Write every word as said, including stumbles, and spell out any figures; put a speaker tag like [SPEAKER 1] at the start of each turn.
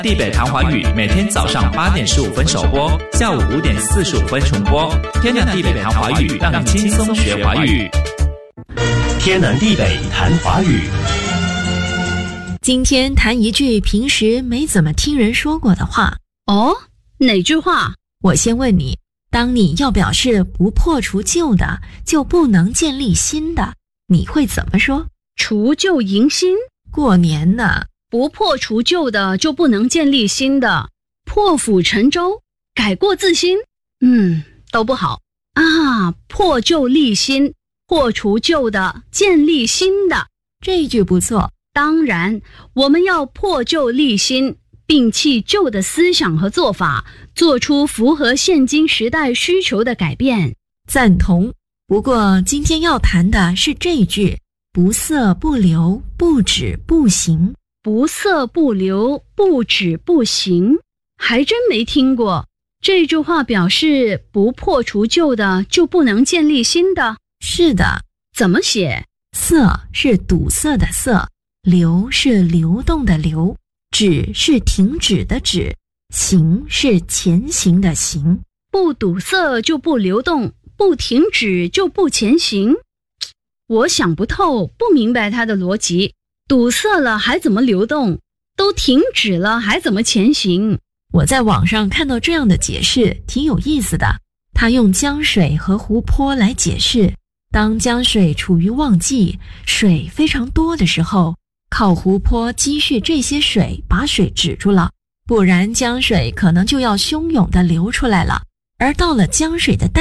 [SPEAKER 1] 地北谈华语每天早上八点十五分首播，下午五点四十五分重播。天南地北谈华语，让你轻松学华语。
[SPEAKER 2] 天南地北谈华语。
[SPEAKER 3] 今天谈一句平时没怎么听人说过的话。
[SPEAKER 4] 哦，哪句话？
[SPEAKER 3] 我先问你，当你要表示不破除旧的，就不能建立新的，你会怎么说？
[SPEAKER 4] 除旧迎新？
[SPEAKER 3] 过年呢，
[SPEAKER 4] 不破除旧的就不能建立新的，破釜沉舟，改过自新，嗯，都不好啊。破旧立新，破除旧的，建立新的，
[SPEAKER 3] 这一句不错。
[SPEAKER 4] 当然，我们要破旧立新，摒弃旧的思想和做法，做出符合现今时代需求的改变。
[SPEAKER 3] 赞同。不过今天要谈的是这一句：不色不流，不止不行。
[SPEAKER 4] 不色不流，不止不行，还真没听过。这句话表示不破除旧的就不能建立新的。
[SPEAKER 3] 是的。
[SPEAKER 4] 怎么写？
[SPEAKER 3] 色是堵塞的塞，流是流动的流，止是停止的止，行是前行的行。
[SPEAKER 4] 不堵塞就不流动，不停止就不前行。我想不透，不明白它的逻辑。堵塞了还怎么流动？都停止了还怎么前行？
[SPEAKER 3] 我在网上看到这样的解释，挺有意思的。他用江水和湖泊来解释，当江水处于旺季，水非常多的时候，靠湖泊积蓄这些水，把水止住了，不然江水可能就要汹涌地流出来了。而到了江水的淡